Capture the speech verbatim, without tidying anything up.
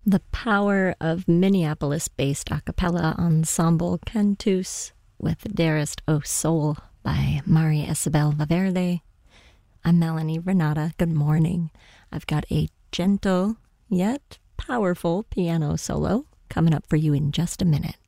The power of Minneapolis-based a cappella ensemble Cantus with Dearest O Soul by Mari Isabel Valverde. I'm Melanie Renata. Good morning. I've got a gentle yet powerful piano solo coming up for you in just a minute.